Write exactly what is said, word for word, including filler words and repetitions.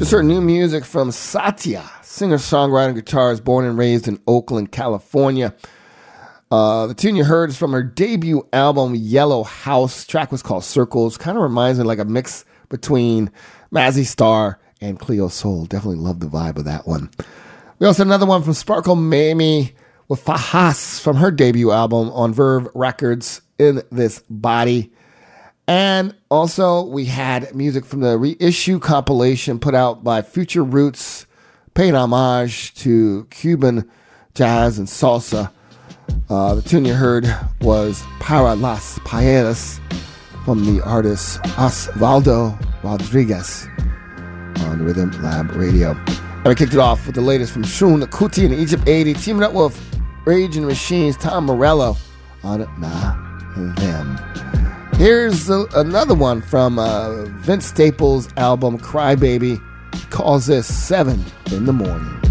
Just heard new music from Satya, singer-songwriter and guitarist, born and raised in Oakland, California. Uh, the tune you heard is from her debut album, Yellow House. The track was called Circles. Kind of reminds me like a mix between Mazzy Star and Cleo Soul. Definitely love the vibe of that one. We also had another one from Sparkle Mamie with Fahas from her debut album on Verve Records, In This Body. And also we had music from the reissue compilation put out by Future Roots, paying homage to Cuban jazz and salsa. Uh, the tune you heard was Para las Paellas from the artist Osvaldo Rodriguez on Rhythm Lab Radio. And we kicked it off with the latest from Shun Kuti and Egypt eighty, teaming up with Rage and Machine's Tom Morello on Na Them. Here's a, another one from uh, Vince Staples' album Crybaby. He calls this Seven in the Morning.